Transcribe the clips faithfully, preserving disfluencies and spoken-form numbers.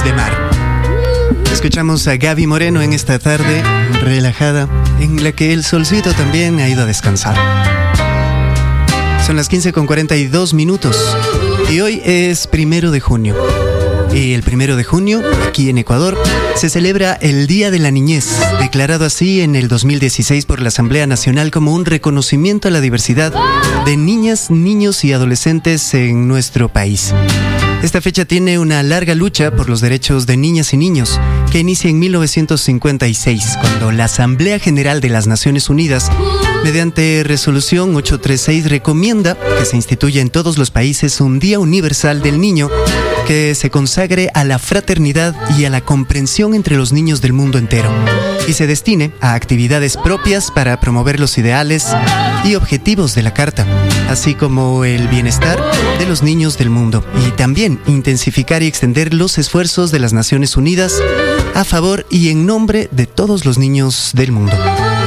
de mar. Escuchamos a Gaby Moreno en esta tarde relajada, en la que el solcito también ha ido a descansar. Son las quince con cuarenta y dos minutos y hoy es primero de junio. Y el primero de junio, aquí en Ecuador, se celebra el Día de la Niñez, declarado así en el dos mil dieciséis por la Asamblea Nacional como un reconocimiento a la diversidad de niñas, niños y adolescentes en nuestro país. Esta fecha tiene una larga lucha por los derechos de niñas y niños, que inicia en mil novecientos cincuenta y seis, cuando la Asamblea General de las Naciones Unidas, mediante resolución ochocientos treinta y seis, recomienda que se instituya en todos los países un Día Universal del Niño que se consagre a la fraternidad y a la comprensión entre los niños del mundo entero, y se destine a actividades propias para promover los ideales y objetivos de la Carta, así como el bienestar de los niños del mundo, y también intensificar y extender los esfuerzos de las Naciones Unidas a favor y en nombre de todos los niños del mundo.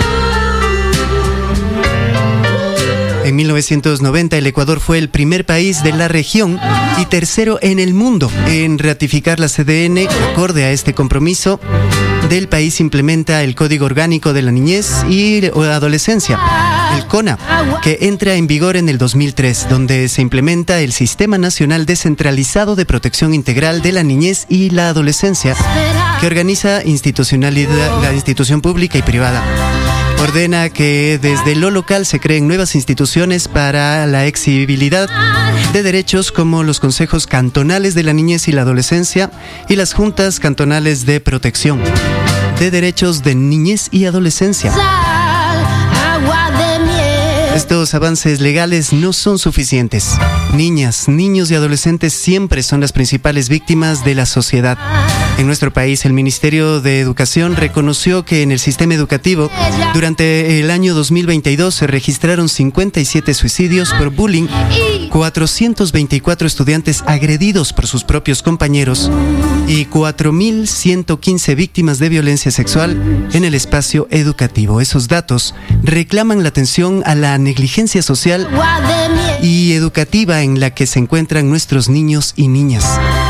En mil novecientos noventa, el Ecuador fue el primer país de la región y tercero en el mundo en ratificar la C D N. Acorde a este compromiso del país, implementa el Código Orgánico de la Niñez y Adolescencia, el CONA, que entra en vigor en el dos mil tres, donde se implementa el Sistema Nacional Descentralizado de Protección Integral de la Niñez y la Adolescencia, que organiza institucionalidad, la institución pública y privada. Ordena que desde lo local se creen nuevas instituciones para la exigibilidad de derechos, como los consejos cantonales de la niñez y la adolescencia y las juntas cantonales de protección de derechos de niñez y adolescencia. Estos avances legales no son suficientes. Niñas, niños y adolescentes siempre son las principales víctimas de la sociedad. En nuestro país, el Ministerio de Educación reconoció que en el sistema educativo, durante el año dos mil veintidós, se registraron cincuenta y siete suicidios por bullying, cuatrocientos veinticuatro estudiantes agredidos por sus propios compañeros y cuatro mil ciento quince víctimas de violencia sexual en el espacio educativo. Esos datos reclaman la atención a la negligencia social y educativa en la que se encuentran nuestros niños y niñas.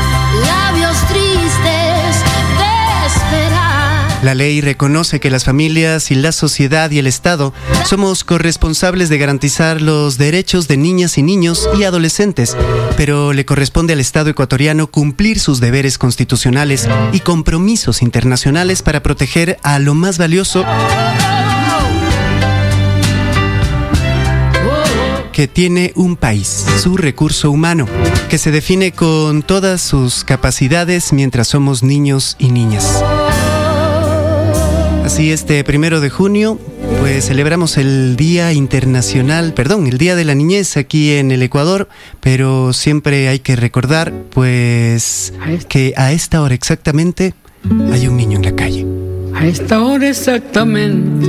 La ley reconoce que las familias y la sociedad y el Estado somos corresponsables de garantizar los derechos de niñas y niños y adolescentes, pero le corresponde al Estado ecuatoriano cumplir sus deberes constitucionales y compromisos internacionales para proteger a lo más valioso que tiene un país, su recurso humano, que se define con todas sus capacidades mientras somos niños y niñas. Así, este primero de junio, pues celebramos el Día Internacional, perdón, el Día de la Niñez aquí en el Ecuador, pero siempre hay que recordar, pues, que a esta hora exactamente hay un niño en la calle. A esta hora exactamente